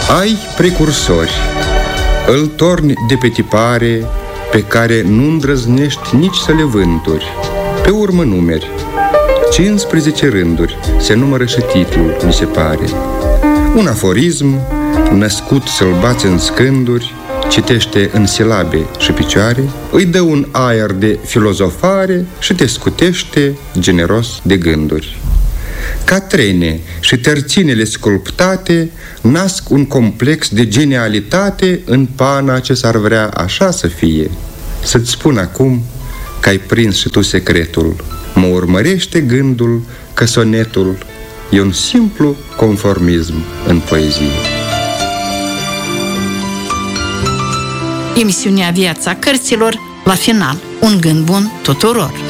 Ai precursori, îl torni de pe tipare pe care nu îndrăznești nici să le vânturi. Pe urmă numeri 15 rânduri, se numără și titlul, mi se pare. Un aforism născut să-l bați în scânduri, citește în silabe și picioare, îi dă un aer de filozofare și te scutește generos de gânduri. Catrene și terținele sculptate nasc un complex de genialitate în pana ce s-ar vrea așa să fie. Să-ți spun acum că ai prins și tu secretul. Mă urmărește gândul că sonetul e un simplu conformism în poezie. Emisiunea Viața Cărților, la final, un gând bun tuturor.